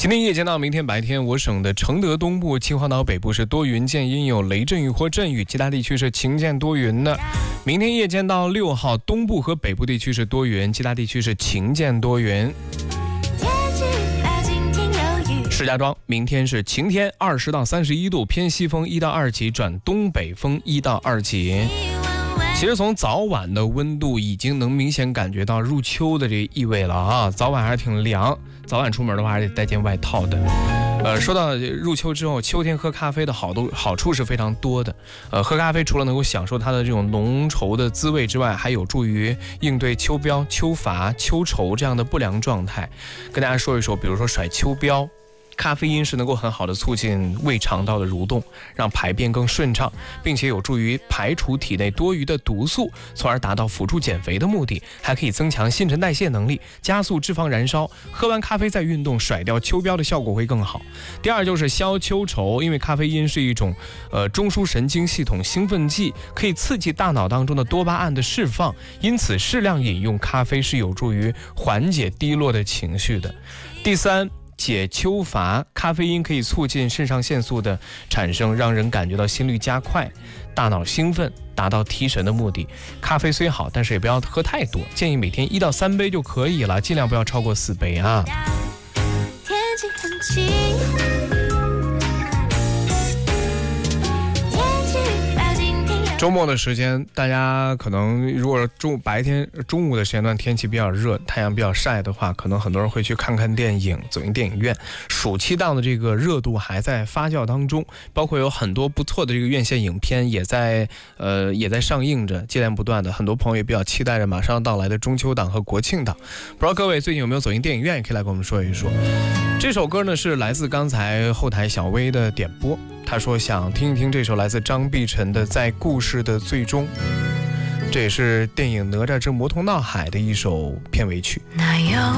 今天夜间到明天白天，我省的承德东部、秦皇岛北部是多云见阴有雷阵雨或阵雨，其他地区是晴见多云的。明天夜间到6号，东部和北部地区是多云，其他地区是晴见多云。石家庄明天是晴天，20到31度，偏西风1到2级转东北风1到2级。其实从早晚的温度已经能明显感觉到入秋的这意味了啊，早晚还是挺凉，早晚出门的话还得带件外套的。说到入秋之后，秋天喝咖啡的好处是非常多的。喝咖啡除了能够享受它的这种浓稠的滋味之外，还有助于应对秋膘、秋乏、秋愁这样的不良状态。跟大家说一说，比如说甩秋膘。咖啡因是能够很好的促进胃肠道的蠕动，让排便更顺畅，并且有助于排除体内多余的毒素，从而达到辅助减肥的目的，还可以增强新陈代谢能力，加速脂肪燃烧。喝完咖啡再运动，甩掉秋膘的效果会更好。第二就是消秋愁，因为咖啡因是一种中枢神经系统兴奋剂，可以刺激大脑当中的多巴胺的释放，因此适量饮用咖啡是有助于缓解低落的情绪的。第三，解秋乏，咖啡因可以促进肾上腺素的产生，让人感觉到心率加快，大脑兴奋，达到提神的目的。咖啡虽好，但是也不要喝太多，建议每天1到3杯就可以了，尽量不要超过4杯啊。天气很晴，周末的时间，大家可能如果中午的时间段天气比较热，太阳比较晒的话，可能很多人会去看看电影，走进电影院。暑期档的这个热度还在发酵当中，包括有很多不错的这个院线影片也在上映着，接连不断的。很多朋友也比较期待着马上到来的中秋档和国庆档。不知道各位最近有没有走进电影院，也可以来跟我们说一说。这首歌呢是来自刚才后台小薇的点播，他说想听一听这首来自张碧晨的《在故事的最终》，这也是电影《哪吒之魔童闹海》的一首片尾曲。